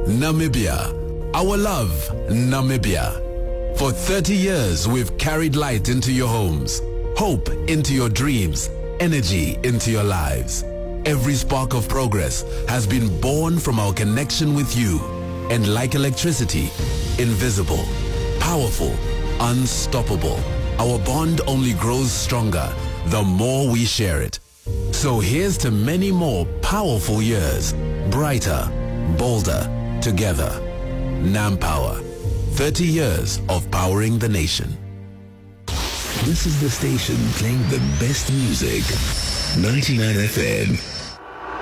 Namibia. Our love, Namibia. For 30 years, we've carried light into your homes, hope into your dreams, energy into your lives. Every spark of progress has been born from our connection with you. And like electricity, invisible, powerful, unstoppable. Our bond only grows stronger the more we share it. So here's to many more powerful years, brighter, bolder, together. NamPower, 30 years of powering the nation. This is the station playing the best music. 99 FM.